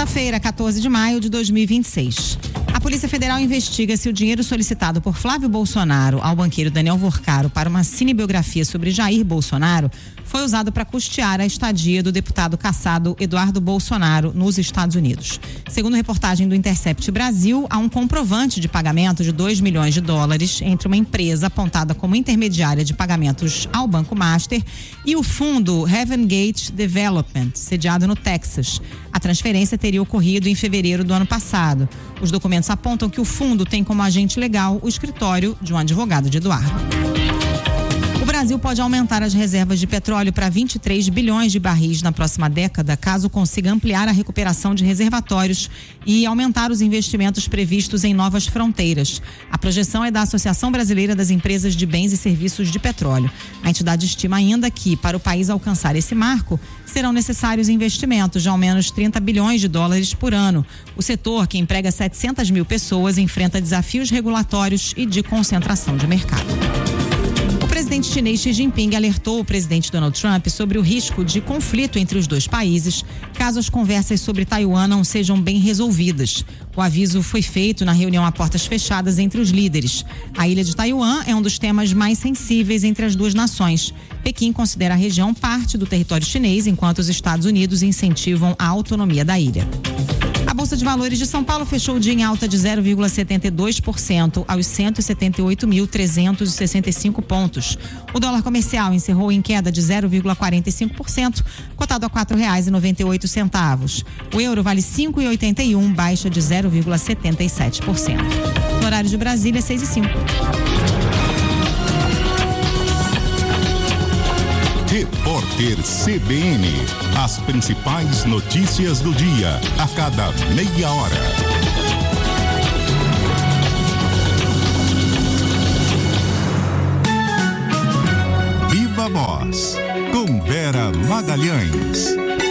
Quinta-feira, 14 de maio de 2026. A Polícia Federal investiga se o dinheiro solicitado por Flávio Bolsonaro ao banqueiro Daniel Vorcaro para uma cinebiografia sobre Jair Bolsonaro foi usado para custear a estadia do deputado cassado Eduardo Bolsonaro nos Estados Unidos. Segundo reportagem do Intercept Brasil, há um comprovante de pagamento de $2 milhões entre uma empresa apontada como intermediária de pagamentos ao Banco Master e o fundo Heaven Gate Development, sediado no Texas. A transferência teria ocorrido em fevereiro do ano passado. Os documentos apontam que o fundo tem como agente legal o escritório de um advogado de Eduardo. O Brasil pode aumentar as reservas de petróleo para 23 bilhões de barris na próxima década, caso consiga ampliar a recuperação de reservatórios e aumentar os investimentos previstos em novas fronteiras. A projeção é da Associação Brasileira das Empresas de Bens e Serviços de Petróleo. A entidade estima ainda que, para o país alcançar esse marco, serão necessários investimentos de ao menos 30 bilhões de dólares por ano. O setor, que emprega 700 mil pessoas, enfrenta desafios regulatórios e de concentração de mercado. O presidente chinês Xi Jinping alertou o presidente Donald Trump sobre o risco de conflito entre os dois países, caso as conversas sobre Taiwan não sejam bem resolvidas. O aviso foi feito na reunião a portas fechadas entre os líderes. A ilha de Taiwan é um dos temas mais sensíveis entre as duas nações. Pequim considera a região parte do território chinês, enquanto os Estados Unidos incentivam a autonomia da ilha. A Bolsa de Valores de São Paulo fechou o dia em alta de 0,72% aos 178.365 pontos. O dólar comercial encerrou em queda de 0,45%, cotado a R$ 4,98. O euro vale 5,81, baixa de 0,77%. No horário de Brasília, 6h05. Repórter CBN. As principais notícias do dia, a cada meia hora. Viva Voz, com Vera Magalhães.